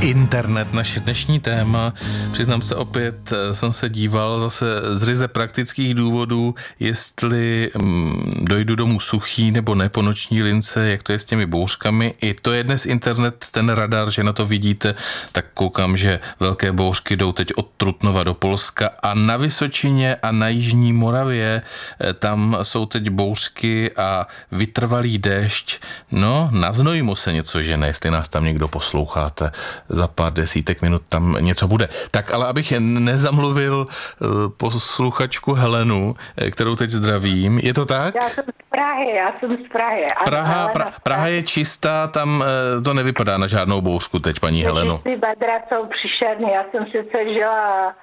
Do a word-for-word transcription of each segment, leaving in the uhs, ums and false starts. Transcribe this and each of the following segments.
Internet, naše dnešní téma. Přiznám se, opět jsem se díval zase z ryze praktických důvodů, jestli mm, dojdu domů suchý nebo ne po noční lince, jak to je s těmi bouřkami. I to je dnes internet, ten radar, že na to vidíte, tak koukám, že velké bouřky jdou teď od Trutnova do Polska a na Vysočině a na Jižní Moravě tam jsou teď bouřky a vytrvalý déšť. No, na Znojmu se něco žene, jestli nás tam někdo posloucháte. Za pár desítek minut tam něco bude. Tak ale abych nezamluvil posluchačku Helenu, kterou teď zdravím. Je to tak? Já jsem z Prahy, já jsem z Prahy. Praha, pra, Praha je čistá, tam to nevypadá na žádnou bouřku teď, paní Heleno. Ty bedra jsou příšerný. Já jsem sice žila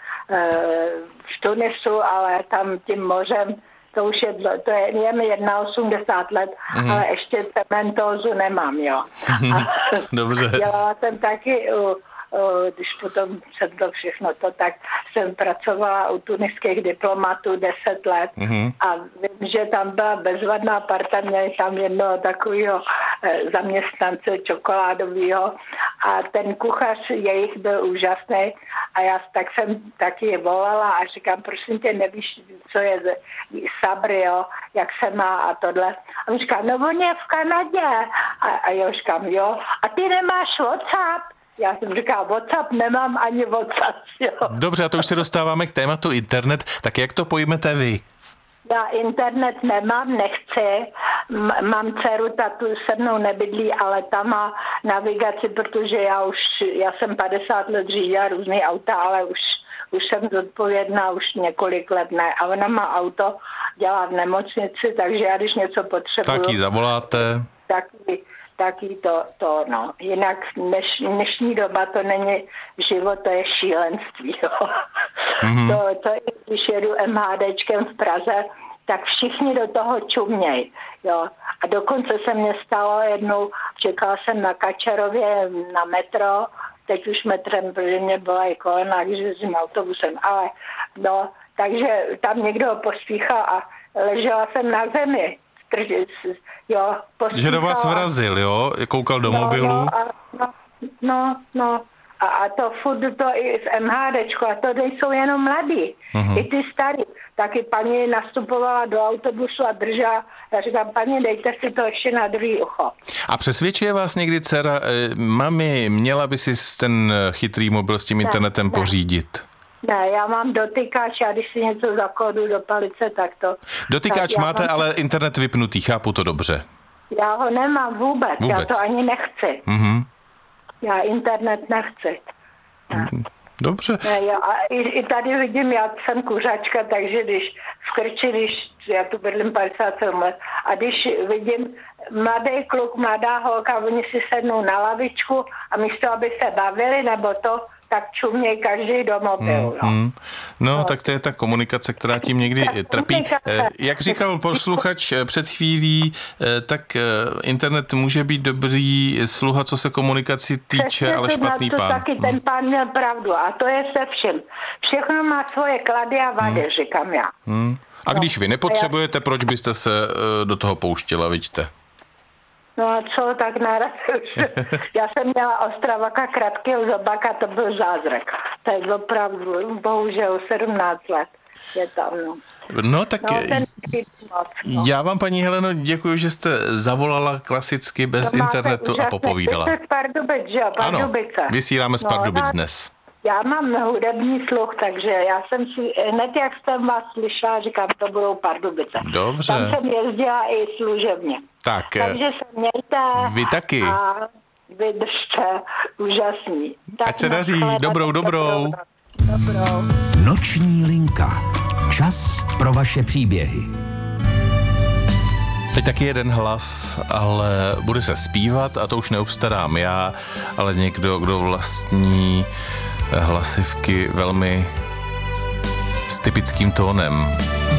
v Tunisu, ale tam tím mořem, to už je, to je, je mi osmdesát jedna let, mm. ale ještě cementózu nemám, jo. A dobře. Dělala jsem taky, u, u, když potom se to všechno to, tak jsem pracovala u tuniských diplomatů deset let mm. a vím, že tam byla bezvadná parta, měli tam jednoho takového zaměstnance čokoládového a ten kuchař jejich byl úžasný a já tak jsem taky je volala a říkám, prosím tě, nevíš, co je sabry, jo, jak se má a tohle. A on říká, no on je v Kanadě. A, a já říkám, jo, a ty nemáš WhatsApp? Já jsem říkala, WhatsApp nemám ani WhatsApp, jo. Dobře, a to už se dostáváme k tématu internet, tak jak to pojmete vy? Já internet nemám, nechci. M- mám dceru, ta tu se mnou nebydlí, ale ta má navigaci, protože já už, já jsem padesát let řídila různý auta, ale už, už jsem zodpovědná, už několik let ne. A ona má auto, dělá v nemocnici, takže já když něco potřebuju... Tak jí zavoláte. Taky, taky to, to, no. Jinak dneš, dnešní doba to není život, to je šílenství, jo. Mm-hmm. To, to je, když jedu MHDčkem v Praze, tak všichni do toho čuměj, jo. A dokonce se mně stalo jednou, čekala jsem na Kačerově na metro, teď už metrem, protože mě byla i kolena, když jezdím autobusem, ale no, takže tam někdo pospíchal a ležela jsem na zemi. Jo, že do vás vrazil, jo? Koukal do no, mobilu. No, a, no, no, no. A, a to furt to i v MHDčku, a to nejsou jenom mladí, uh-huh. i ty starý. Taky paní nastupovala do autobusu a držela, já říkám, paní, dejte si to ještě na druhý ucho. A přesvědčuje vás někdy dcera, eh, mami, měla by si ten chytrý mobil s tím ne, internetem ne. pořídit? Ne, já mám dotykač a když si něco zakódu do palice, tak to... Dotykač tak máte, mám... ale internet vypnutý, chápu to dobře. Já ho nemám vůbec, vůbec. já to ani nechci. Mm-hmm. Já internet nechci. Mm, dobře. Ne, já, a i, i tady vidím, já jsem kuřačka, takže když v Krči, když já tu bydlím padesát sedm let, a když vidím mladý kluk, mladá holka, oni si sednou na lavičku a místo, aby se bavili, nebo to, tak čuměj každý do mobilu. No, mm, no, no tak to je ta komunikace, která tím někdy tak trpí. Jak říkal posluchač před chvílí, tak internet může být dobrý sluha, co se komunikaci týče, přesně, ale špatný pán. Taky mm. ten pán měl pravdu a to je se vším. Všechno má svoje klady a vady, mm. říkám já. Mm. A no, když vy nepotřebujete, proč byste se do toho pouštěla, vidíte? No a co, tak naraz já jsem měla Ostravaka kratkého zobaka, to byl zázrak. To je opravdu, bohužel, sedmnáct let je tam, no. No tak no, ten moc, no. Já vám, paní Heleno, děkuji, že jste zavolala klasicky bez internetu a popovídala. Jste z Pardubic, že jo? Pardubice. Ano, vysíláme z Pardubic no, dnes. Já mám hudební sluch, takže já jsem si, hned jak jsem vás slyšela, říkám, to budou Pardubice. Dobře. Tam jsem jezdila i služebně. Tak. Takže se mějte. Vy taky. A vydržte, úžasný. Tak ať se daří, dobrou, dobrou. Dobrou. Noční linka. Čas pro vaše příběhy. Teď taky jeden hlas, ale bude se zpívat a to už neobstarám já, ale někdo, kdo vlastní hlasivky velmi s typickým tónem.